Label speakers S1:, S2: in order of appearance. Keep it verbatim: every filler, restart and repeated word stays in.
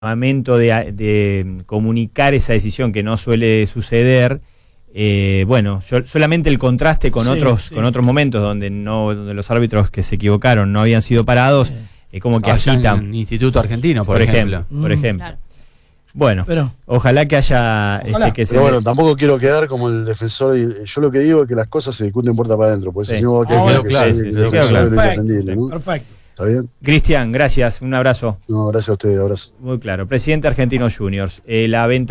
S1: llamamiento de, de comunicar esa decisión que no suele suceder. Eh, bueno, yo, solamente el contraste con sí, otros sí. con otros momentos donde no donde los árbitros que se equivocaron no habían sido parados, sí. es como que
S2: Allá
S1: agitan.
S2: En el Instituto Argentino, por,
S1: por
S2: ejemplo.
S1: ejemplo. Mm, por ejemplo. Claro. Bueno,
S3: Pero,
S1: ojalá que haya
S4: ojalá.
S1: Este, que
S4: Pero
S1: se
S4: bueno, tampoco quiero quedar como el defensor. Y, yo lo que digo es que las cosas se discuten puerta para adentro, porque sí. si no va a quedar
S2: oh, claro, sí, sí,
S4: claro.
S3: Perfecto,
S4: ¿no?
S3: perfecto.
S4: ¿Está bien?
S1: Cristian, gracias, un abrazo.
S4: No, gracias a ustedes, abrazo.
S1: Muy claro. Presidente Argentinos Juniors, eh, la venta